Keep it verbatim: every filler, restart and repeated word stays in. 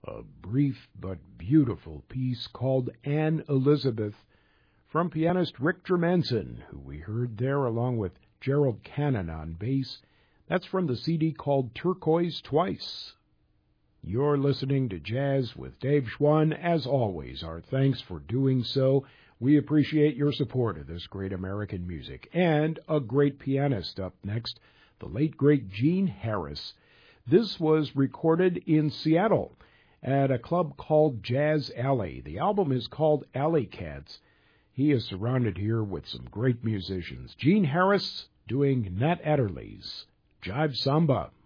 a brief but beautiful piece called Anne Elizabeth from pianist Rick Jermanson, who we heard there along with Gerald Cannon on bass. That's from the C D called Turquoise Twice. You're listening to Jazz with Dave Schwann. As always, our thanks for doing so. We appreciate your support of this great American music. And a great pianist up next, the late great Gene Harris. This was recorded in Seattle at a club called Jazz Alley. The album is called Alley Cats. He is surrounded here with some great musicians. Gene Harris doing Nat Adderley's Jive Samba.